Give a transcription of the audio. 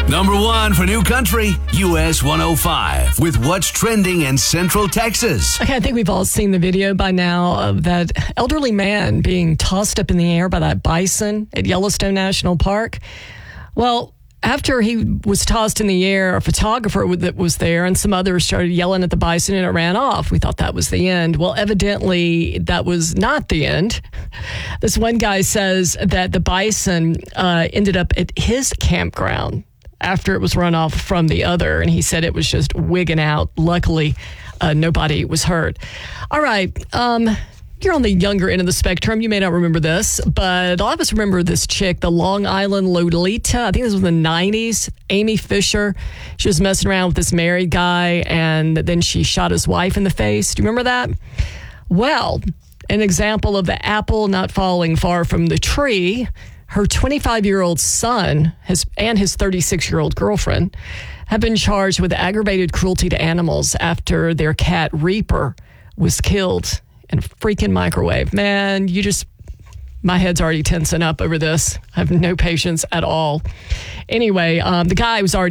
Number 1 for New Country, US 105, with what's trending in Central Texas. Okay, I think we've all seen the video by now of that elderly man being tossed up in the air by that bison at Yellowstone National Park. Well, after he was tossed in the air, a photographer that was there and some others started yelling at the bison and it ran off. We thought that was the end. Well, evidently that was not the end. This one guy says that the bison ended up at his campground after it was run off from the other, and he said it was just wigging out. Luckily, nobody was hurt. All right, you're on the younger end of the spectrum. You may not remember this, but a lot of us remember this chick, the Long Island Lolita. I think this was in the 90s. Amy Fisher. She was messing around with this married guy, and then she shot his wife in the face. Do you remember that? Well, an example of the apple not falling far from the tree. Her 25-year-old son and his 36-year-old girlfriend have been charged with aggravated cruelty to animals after their cat Reaper was killed in a freaking microwave. Man, my head's already tensing up over this. I have no patience at all. Anyway, the guy was already